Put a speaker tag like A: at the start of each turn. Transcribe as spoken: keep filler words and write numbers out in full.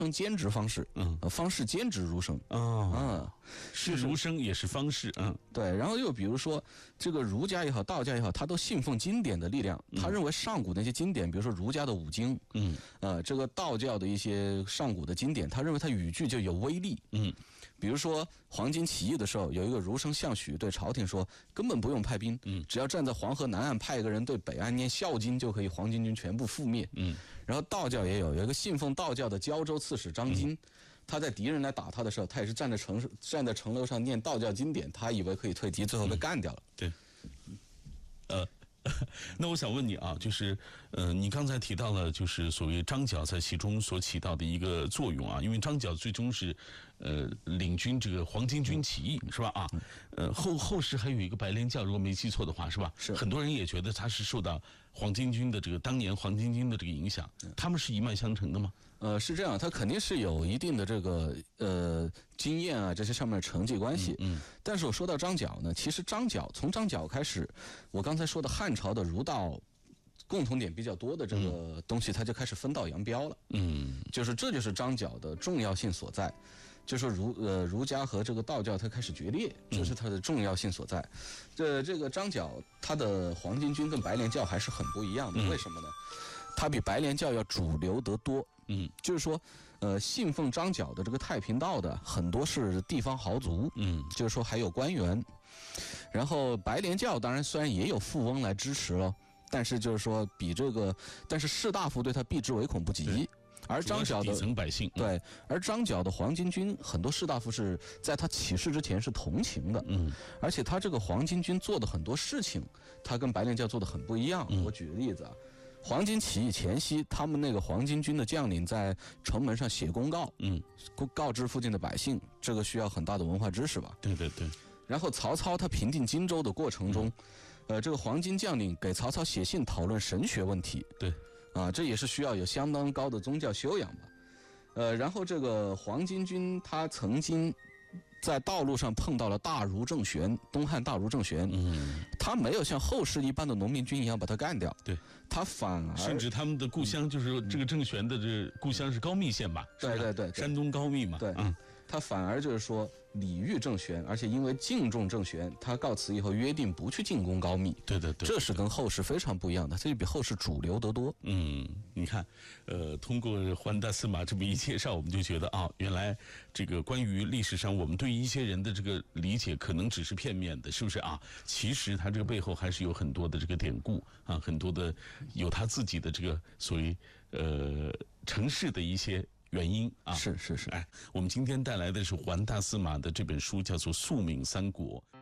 A: 用兼职方式，嗯，方士兼职儒生，
B: 哦，
A: 嗯，
B: 是儒生也是方士，嗯，
A: 对。然后又比如说，这个儒家也好，道家也好，他都信奉经典的力量。他认为上古那些经典，比如说儒家的五经，嗯，呃，这个道教的一些上古的经典，他认为它语句就有威力，嗯。比如说黄巾起义的时候，有一个儒生项许对朝廷说，根本不用派兵，嗯，只要站在黄河南岸派一个人对北岸念孝经，就可以黄巾军全部覆灭，嗯。然后道教也有，有一个信奉道教的胶州刺史张金，嗯，他在敌人来打他的时候，他也是站在城站在城楼上念道教经典，他以为可以退敌，最后被干掉了。
B: 嗯、对，呃。那我想问你啊，就是，呃，你刚才提到了，就是所谓张角在其中所起到的一个作用啊，因为张角最终是，呃，领军这个黄巾军起义，是吧？啊，呃，后后世还有一个白莲教，如果没记错的话，是吧？
A: 是。
B: 很多人也觉得他是受到黄巾军的这个当年黄巾军的这个影响，他们是一脉相承的吗？
A: 呃，是这样，他肯定是有一定的这个呃经验啊，这些上面的成绩关系。嗯。嗯但是我说到张角呢，其实张角从张角开始，我刚才说的汉朝的儒道共同点比较多的这个东西，它就开始分道扬镳了。嗯。就是这就是张角的重要性所在，就是儒呃儒家和这个道教它开始决裂，这是它的重要性所在。这这个张角他的黄巾军跟白莲教还是很不一样的，为什么呢？他比白莲教要主流得多。嗯，就是说，呃，信奉张角的这个太平道的很多是地方豪族，嗯，就是说还有官员。然后白莲教当然虽然也有富翁来支持了，但是就是说比这个，但是士大夫对他避之唯恐不及。而张角的
B: 底层百姓，
A: 对，而张角的黄巾军很多士大夫是在他起事之前是同情的，嗯，而且他这个黄巾军做的很多事情，他跟白莲教做的很不一样。嗯、我举个例子啊。黄巾起义前夕，他们那个黄巾军的将领在城门上写公告，嗯，告知附近的百姓，这个需要很大的文化知识吧？
B: 对对对。
A: 然后曹操他平定荆州的过程中，嗯、呃，这个黄巾将领给曹操写信讨论神学问题，
B: 对，
A: 啊，这也是需要有相当高的宗教修养吧？呃，然后这个黄巾军他曾经在道路上碰到了大儒郑玄，东汉大儒郑玄，嗯，他没有像后世一般的农民军一样把他干掉，
B: 对。
A: 他反而
B: 甚至他们的故乡就是这个郑玄的这故乡是高密县吧？
A: 对对对，
B: 山东高密嘛。
A: 对，嗯，他反而就是说礼遇郑玄，而且因为敬重郑玄，他告辞以后约定不去进攻高密。
B: 对对对，
A: 这是跟后世非常不一样的，这就比后世主流得多。
B: 嗯，你看，呃，通过环大司马这么一介绍，我们就觉得啊，原来这个关于历史上我们对一些人的这个理解可能只是片面的，是不是啊？其实他这个背后还是有很多的这个典故啊，很多的。有他自己的这个所谓呃城市的一些原因啊，
A: 是是是。
B: 哎，我们今天带来的是环大司马的这本书，叫做《宿命三国》。